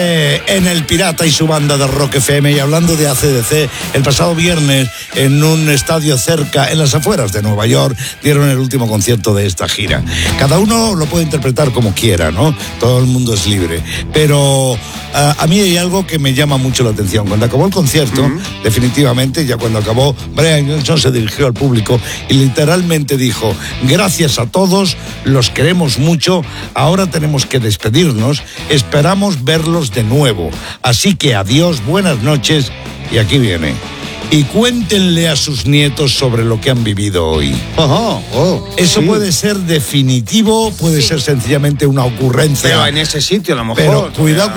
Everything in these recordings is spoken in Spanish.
En El Pirata y su banda de Rock FM, y hablando de AC/DC, el pasado viernes en un estadio cerca, en las afueras de Nueva York, dieron el último concierto de esta gira. Cada uno lo puede interpretar como quiera, ¿no? Todo el mundo es libre, pero a mí hay algo que me llama mucho la atención. Cuando acabó el concierto, definitivamente, ya cuando acabó, Brian Johnson se dirigió al público y literalmente dijo: gracias a todos, los queremos mucho, ahora tenemos que despedirnos, esperamos verlos de nuevo. Así que adiós, buenas noches, y aquí viene. Y cuéntenle a sus nietos sobre lo que han vivido hoy. Eso puede ser definitivo, puede ser sencillamente una ocurrencia. Pero en ese sitio a lo mejor. Pero cuidado.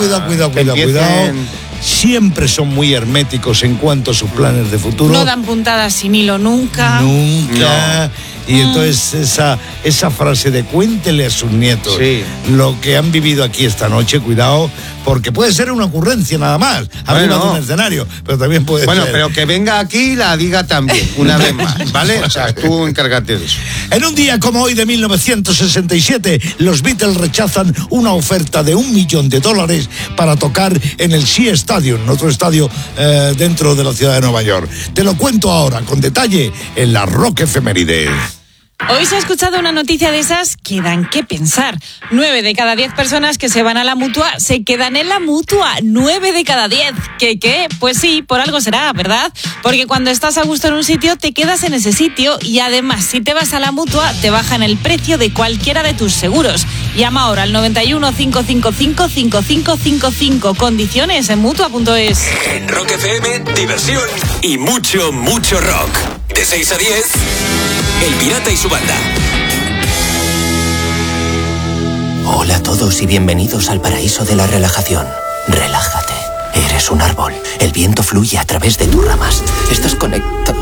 Siempre son muy herméticos en cuanto a sus planes de futuro. No dan puntadas sin hilo nunca. Nunca. Y entonces esa frase de cuéntele a sus nietos lo que han vivido aquí esta noche, cuidado, porque puede ser una ocurrencia nada más, arriba de un escenario, pero también puede ser... Bueno, pero que venga aquí y la diga también, una vez más, ¿vale? O sea, tú encárgate de eso. En un día como hoy de 1967, los Beatles rechazan una oferta de $1 millón para tocar en el Shea Stadium, otro estadio dentro de la ciudad de Nueva York. Te lo cuento ahora con detalle en la Rock Efemérides. Hoy se ha escuchado una noticia de esas que dan que pensar. 9 de cada 10 personas que se van a la Mutua se quedan en la Mutua. 9 de cada 10. ¿Qué? Pues sí, por algo será, ¿verdad? Porque cuando estás a gusto en un sitio, te quedas en ese sitio y además, si te vas a la Mutua, te bajan el precio de cualquiera de tus seguros. Llama ahora al 91 555 5555. Condiciones en Mutua.es. En Rock FM, diversión y mucho rock. De 6 a 10, El Pirata y su banda. Hola a todos y bienvenidos al paraíso de la relajación. Relájate. Eres un árbol. El viento fluye a través de tus ramas. Estás conectado.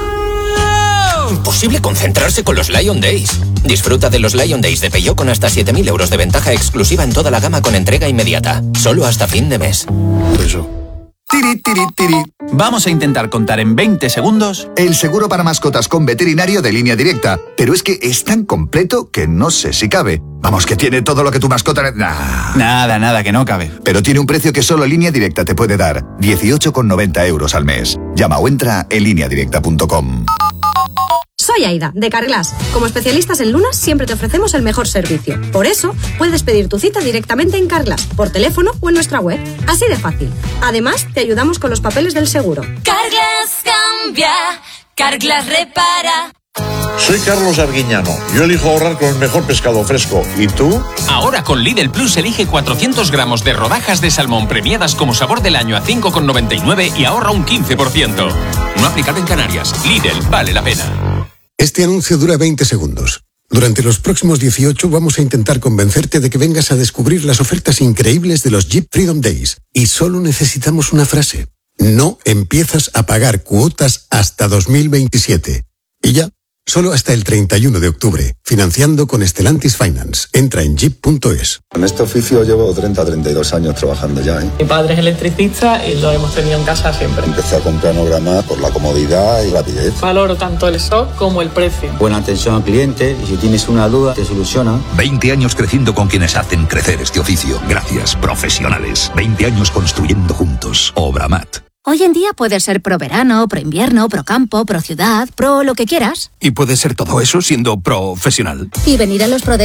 Imposible concentrarse con los Lion Days. Disfruta de los Lion Days de Peugeot con hasta 7.000 euros de ventaja exclusiva en toda la gama con entrega inmediata. Solo hasta fin de mes. Eso. Vamos a intentar contar en 20 segundos el seguro para mascotas con veterinario de Línea Directa. Pero es que es tan completo que no sé si cabe. Vamos, que tiene todo lo que tu mascota... Nada, que no cabe. Pero tiene un precio que solo Línea Directa te puede dar. 18,90 euros al mes. Llama o entra en lineadirecta.com. Soy Aida, de Carglass. Como especialistas en lunas, siempre te ofrecemos el mejor servicio. Por eso, puedes pedir tu cita directamente en Carglass, por teléfono o en nuestra web. Así de fácil. Además, te ayudamos con los papeles del seguro. Carglass cambia, Carglass repara. Soy Carlos Arguiñano. Yo elijo ahorrar con el mejor pescado fresco. ¿Y tú? Ahora con Lidl Plus elige 400 gramos de rodajas de salmón premiadas como sabor del año a 5,99 y ahorra un 15%. No aplicado en Canarias. Lidl, vale la pena. Este anuncio dura 20 segundos. Durante los próximos 18 vamos a intentar convencerte de que vengas a descubrir las ofertas increíbles de los Jeep Freedom Days. Y solo necesitamos una frase. No empiezas a pagar cuotas hasta 2027. Y ya, solo hasta el 31 de octubre. Financiando con Stellantis Finance. Entra en jeep.es. En este oficio llevo 32 años trabajando ya. Mi padre es electricista y lo hemos tenido en casa siempre. Empecé con Planograma por la comodidad y rapidez. Valoro tanto el stock como el precio. Buena atención al cliente y si tienes una duda te soluciona. 20 años creciendo con quienes hacen crecer este oficio. Gracias, profesionales. 20 años construyendo juntos. Obramat. Hoy en día puedes ser pro verano, pro invierno, pro campo, pro ciudad, pro lo que quieras. Y puedes ser todo eso siendo profesional. Y venir a los